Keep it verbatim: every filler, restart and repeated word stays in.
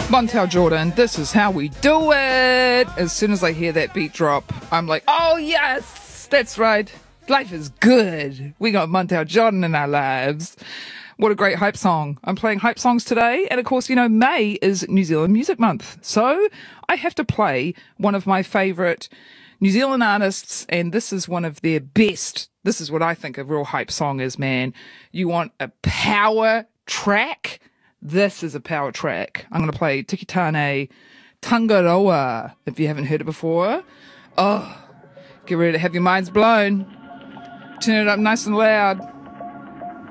Montel Jordan, this is how we do it. As soon as I hear that beat drop, I'm like, oh yes, that's right. Life is good. We got Montel Jordan in our lives. What a great hype song. I'm playing hype songs today. And of course, you know, May is New Zealand Music Month. So I have to play one of my favourite New Zealand artists. And this is one of their best. This is what I think a real hype song is, man. You want a power track? This is a power track. I'm going to play Tiki Tane Tangaroa, if you haven't heard it before. Oh, get ready to have your minds blown. Turn it up nice and loud.